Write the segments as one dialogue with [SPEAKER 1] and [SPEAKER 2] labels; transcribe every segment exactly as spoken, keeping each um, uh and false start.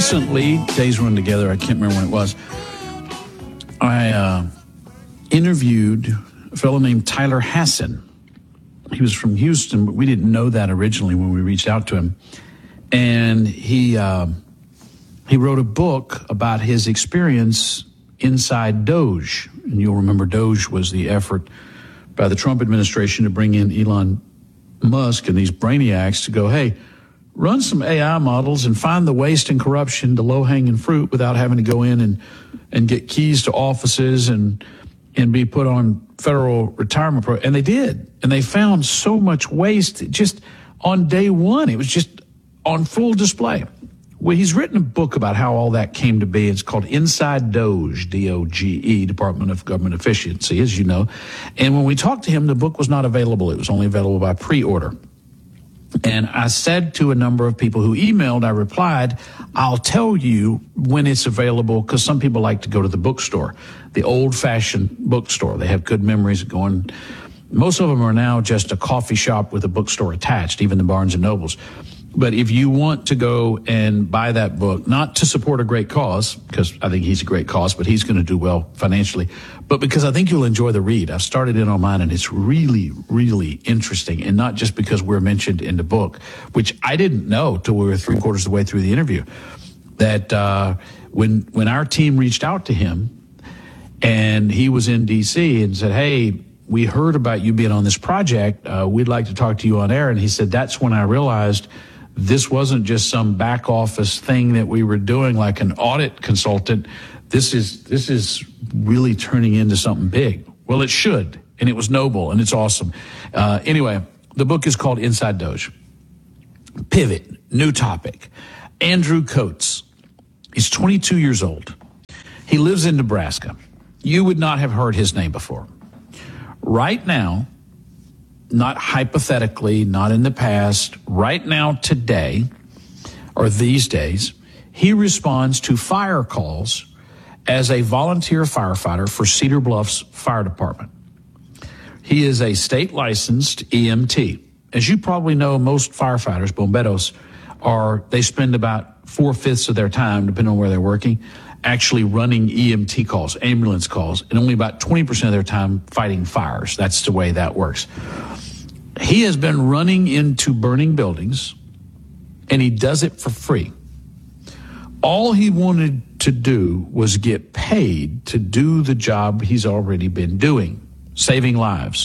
[SPEAKER 1] recently, days run together, I can't remember when it was, I uh, interviewed a fellow named Tyler Hassan. He was from Houston, but we didn't know that originally when we reached out to him. And he uh, he wrote a book about his experience inside Doge. And you'll remember Doge was the effort by the Trump administration to bring in Elon Musk and these brainiacs to go, hey, run some A I models and find the waste and corruption, the low-hanging fruit, without having to go in and, and get keys to offices and and be put on federal retirement program. And they did. And they found so much waste just on day one. It was just on full display. Well, he's written a book about how all that came to be. It's called Inside Doge, D O G E, Department of Government Efficiency, as you know. And when we talked to him, the book was not available. It was only available by pre-order. And I said to a number of people who emailed, I replied, I'll tell you when it's available, because some people like to go to the bookstore, the old-fashioned bookstore. They have good memories of going. Most of them are now just a coffee shop with a bookstore attached, even the Barnes and Nobles. But if you want to go and buy that book, not to support a great cause, because I think he's a great cause, but he's going to do well financially, but because I think you'll enjoy the read. I've started in on mine, and it's really, really interesting, and not just because we're mentioned in the book, which I didn't know till we were three quarters of the way through the interview, that uh, when when our team reached out to him, and he was in D C and said, hey, we heard about you being on this project. Uh, we'd like to talk to you on air. And he said, that's when I realized this wasn't just some back office thing that we were doing like an audit consultant. This is this is really turning into something big. Well, it should, and it was noble, and it's awesome. Uh, anyway, the book is called Inside Doge. Pivot, new topic. Andrew Coates. He's twenty-two years old. He lives in Nebraska. You would not have heard his name before. Right now, not hypothetically, not in the past, right now, today, or these days, he responds to fire calls as a volunteer firefighter for Cedar Bluffs Fire Department. He is a state licensed E M T. As you probably know, most firefighters, bomberos, are, they spend about four-fifths of their time, depending on where they're working, actually running E M T calls, ambulance calls, and only about twenty percent of their time fighting fires. That's the way that works. He has been running into burning buildings, and he does it for free. All he wanted to do was get paid to do the job he's already been doing, saving lives.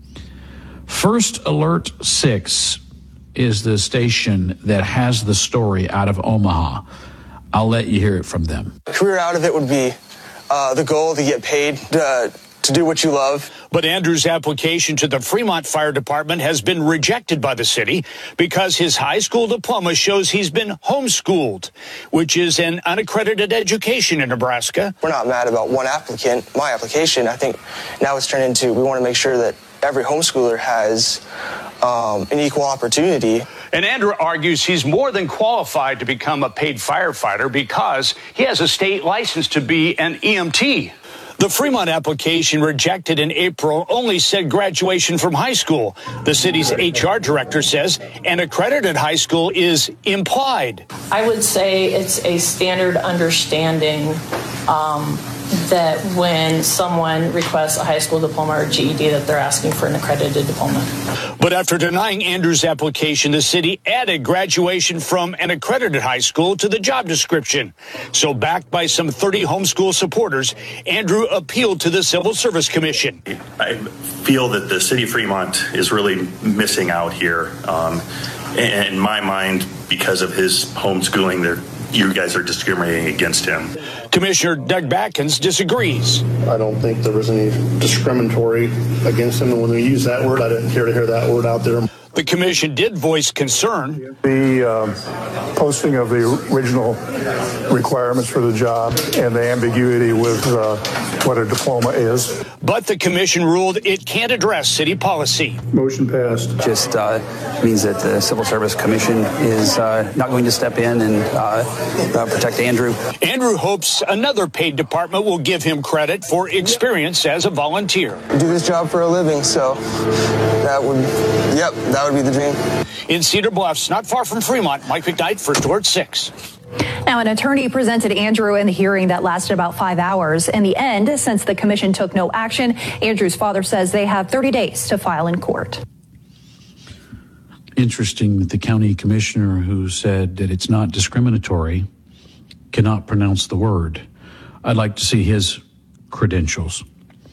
[SPEAKER 1] First Alert six is the station that has the story out of Omaha. I'll let you hear it from them.
[SPEAKER 2] Career out of it would be uh, the goal to get paid uh, to do what you love.
[SPEAKER 3] But Andrew's application to the Fremont Fire Department has been rejected by the city because his high school diploma shows he's been homeschooled, which is an unaccredited education in Nebraska.
[SPEAKER 2] We're not mad about one applicant, my application. I think now it's turned into, we want to make sure that every homeschooler has um, an equal opportunity.
[SPEAKER 3] And Andrew argues he's more than qualified to become a paid firefighter because he has a state license to be an E M T. The Fremont application, rejected in April, only said graduation from high school. The city's H R director says an accredited high school is implied.
[SPEAKER 4] I would say it's a standard understanding um, that when someone requests a high school diploma or G E D that they're asking for an accredited diploma.
[SPEAKER 3] But after denying Andrew's application, the city added graduation from an accredited high school to the job description. So backed by some thirty homeschool supporters, Andrew appealed to the Civil Service Commission.
[SPEAKER 5] I feel that the city of Fremont is really missing out here. Um, in my mind, because of his homeschooling, they're you guys are discriminating against him.
[SPEAKER 3] Commissioner Doug Batkins disagrees.
[SPEAKER 6] I don't think there was any discriminatory against him. And when we use that word, I didn't care to hear that word out there.
[SPEAKER 3] The commission did voice concern.
[SPEAKER 7] The uh, posting of the original requirements for the job and the ambiguity with uh, what a diploma is.
[SPEAKER 3] But the commission ruled it can't address city policy.
[SPEAKER 7] Motion passed.
[SPEAKER 8] Just uh, means that the Civil Service Commission is uh, not going to step in and uh, uh, protect Andrew.
[SPEAKER 3] Andrew hopes another paid department will give him credit for experience as a volunteer.
[SPEAKER 2] I do this job for a living, so that would, yep, that would be the dream.
[SPEAKER 3] In Cedar Bluffs, not far from Fremont, Mike McKnight, First Alert six.
[SPEAKER 9] Now, an attorney presented Andrew in the hearing that lasted about five hours. In the end, since the commission took no action, Andrew's father says they have thirty days to file in court.
[SPEAKER 1] Interesting that the county commissioner who said that it's not discriminatory cannot pronounce the word. I'd like to see his credentials.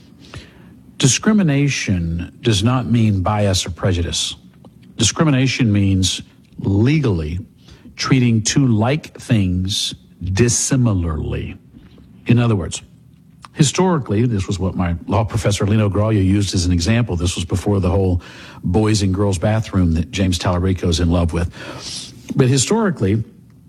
[SPEAKER 1] Discrimination does not mean bias or prejudice. Discrimination means legally treating two like things dissimilarly. In other words, historically, this was what my law professor Lino Graglia used as an example. This was before the whole boys and girls bathroom that James Tallarico is in love with. But historically,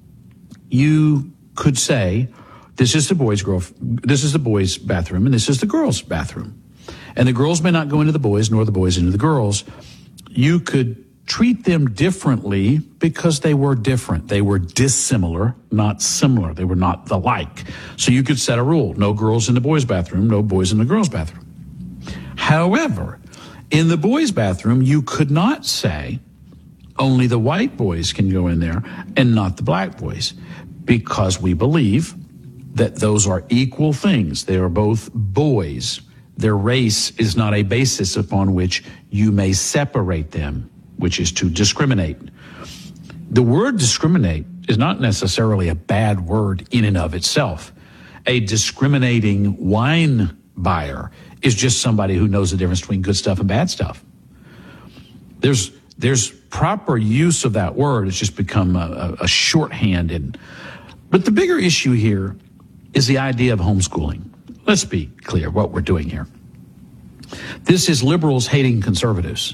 [SPEAKER 1] you could say, this is the boys' girl, this is the boys' bathroom, and this is the girls' bathroom. And the girls may not go into the boys, nor the boys into the girls. You could treat them differently because they were different. They were dissimilar, not similar. They were not the like. So you could set a rule: no girls in the boys' bathroom, no boys in the girls' bathroom. However, in the boys' bathroom, you could not say only the white boys can go in there and not the black boys, because we believe that those are equal things. They are both boys. Their race is not a basis upon which you may separate them, which is to discriminate. The word discriminate is not necessarily a bad word in and of itself. A discriminating wine buyer is just somebody who knows the difference between good stuff and bad stuff. There's there's proper use of that word. It's just become a, a shorthand. And, but the bigger issue here is the idea of homeschooling. Let's be clear what we're doing here. This is liberals hating conservatives.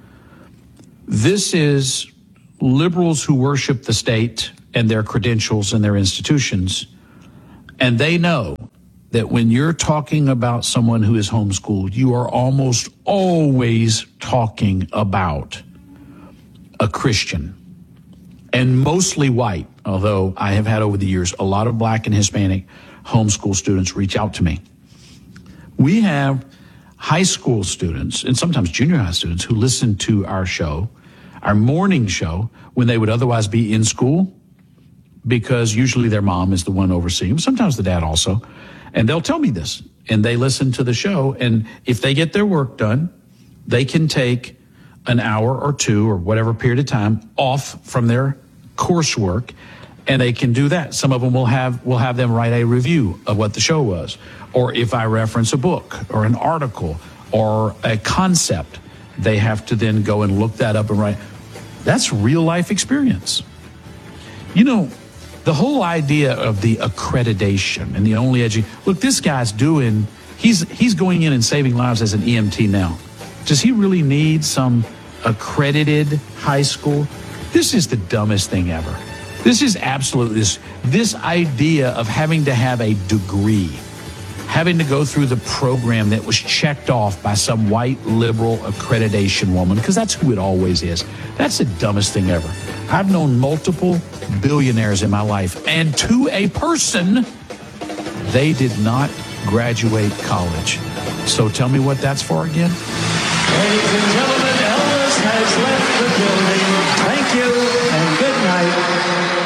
[SPEAKER 1] This is liberals who worship the state and their credentials and their institutions. And they know that when you're talking about someone who is homeschooled, you are almost always talking about a Christian, and mostly white, although I have had over the years a lot of black and Hispanic homeschool students reach out to me. We have high school students and sometimes junior high students who listen to our show, our morning show, when they would otherwise be in school, because usually their mom is the one overseeing them, sometimes the dad also. And they'll tell me this, and they listen to the show, and if they get their work done, they can take an hour or two or whatever period of time off from their coursework, and they can do that. Some of them will have will have them write a review of what the show was, or if I reference a book or an article or a concept, they have to then go and look that up and write. That's real life experience. You know, the whole idea of the accreditation and the only edu- look, this guy's doing, he's he's going in and saving lives as an E M T now. Does he really need some accredited high school? This is the dumbest thing ever. This is absolutely, this, this idea of having to have a degree, having to go through the program that was checked off by some white liberal accreditation woman, because that's who it always is. That's the dumbest thing ever. I've known multiple billionaires in my life, and to a person, they did not graduate college. So tell me what that's for again.
[SPEAKER 10] Ladies and gentlemen, Elvis has left the building. Thank you and good night.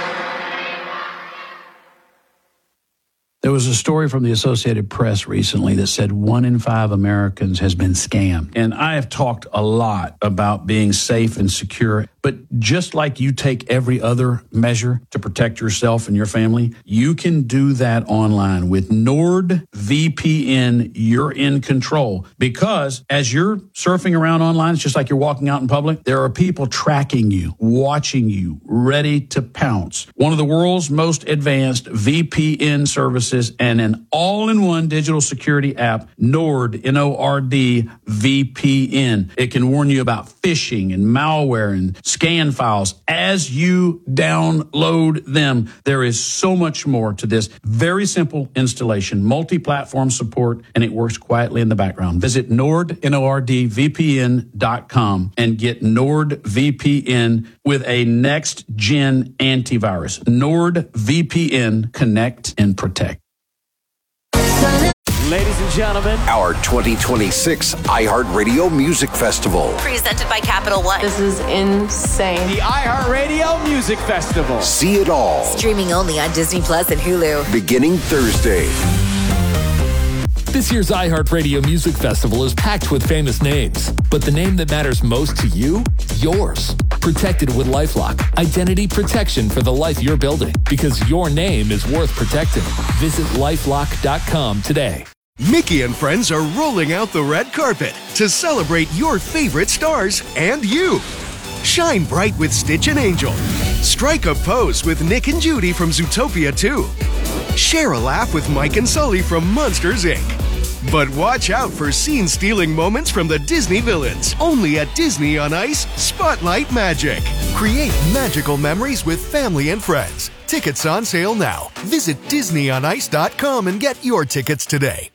[SPEAKER 1] There was a story from the Associated Press recently that said one in five Americans has been scammed. And I have talked a lot about being safe and secure. But just like you take every other measure to protect yourself and your family, you can do that online. With NordVPN, you're in control. Because as you're surfing around online, it's just like you're walking out in public, there are people tracking you, watching you, ready to pounce. One of the world's most advanced V P N services and an all-in-one digital security app, Nord, N O R D, V P N. It can warn you about phishing and malware and scan files as you download them. There is so much more to this. Very simple installation, multi-platform support, and it works quietly in the background. Visit Nord, N O R D, V P N dot com and get NordVPN with a next-gen antivirus. NordVPN, connect and protect.
[SPEAKER 10] Ladies and gentlemen,
[SPEAKER 11] our twenty twenty-six iHeartRadio Music Festival.
[SPEAKER 12] Presented by Capital One.
[SPEAKER 4] This is insane.
[SPEAKER 10] the iHeartRadio Music Festival.
[SPEAKER 11] See it all.
[SPEAKER 12] Streaming only on Disney Plus and Hulu.
[SPEAKER 11] Beginning Thursday.
[SPEAKER 13] This year's iHeartRadio Music Festival is packed with famous names, but the name that matters most to you, yours. Protected with LifeLock. Identity protection for the life you're building, because your name is worth protecting. Visit lifelock dot com today.
[SPEAKER 14] Mickey and friends are rolling out the red carpet to celebrate your favorite stars and you. Shine bright with Stitch and Angel. Strike a pose with Nick and Judy from Zootopia two. Share a laugh with Mike and Sully from Monsters, Incorporated. But watch out for scene-stealing moments from the Disney villains. Only at Disney on Ice, Spotlight Magic. Create magical memories with family and friends. Tickets on sale now. Visit disney on ice dot com and get your tickets today.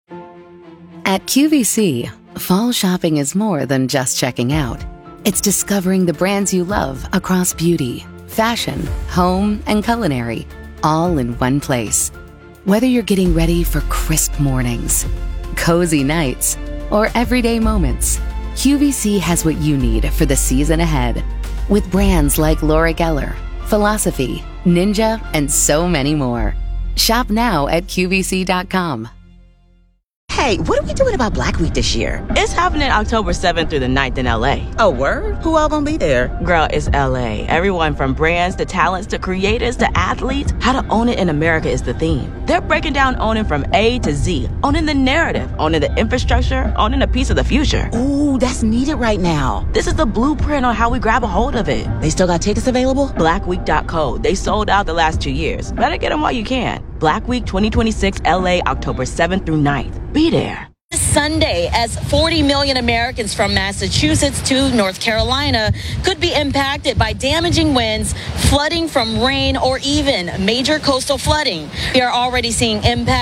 [SPEAKER 15] At Q V C, fall shopping is more than just checking out. It's discovering the brands you love across beauty, fashion, home, and culinary, all in one place. Whether you're getting ready for crisp mornings, cozy nights, or everyday moments, Q V C has what you need for the season ahead. With brands like Laura Geller, Philosophy, Ninja, and so many more. Shop now at Q V C dot com.
[SPEAKER 16] Hey, what are we doing about Black Week this year?
[SPEAKER 17] It's happening October seventh through the ninth in L A.
[SPEAKER 16] Oh, word? Who all gonna be there?
[SPEAKER 17] Girl, it's L A. Everyone from brands to talents to creators to athletes. How to own it in America is the theme. They're breaking down owning from A to Z. Owning the narrative, owning the infrastructure, owning a piece of the future.
[SPEAKER 16] Ooh, that's needed right now.
[SPEAKER 17] This is the blueprint on how we grab a hold of it.
[SPEAKER 16] They still got tickets available?
[SPEAKER 17] black week dot co. They sold out the last two years. Better get them while you can. Black Week twenty twenty-six L A, October seventh through ninth. Be there.
[SPEAKER 18] Sunday, as forty million Americans from Massachusetts to North Carolina could be impacted by damaging winds, flooding from rain, or even major coastal flooding. We are already seeing impact.